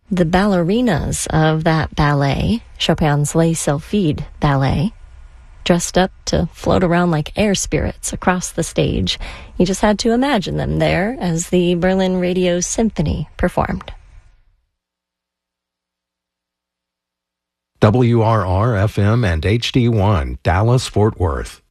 The ballerinas of that ballet, Chopin's Les Sylphides ballet, dressed up to float around like air spirits across the stage. You just had to imagine them there as the Berlin Radio Symphony performed. WRR-FM and HD1, Dallas-Fort Worth.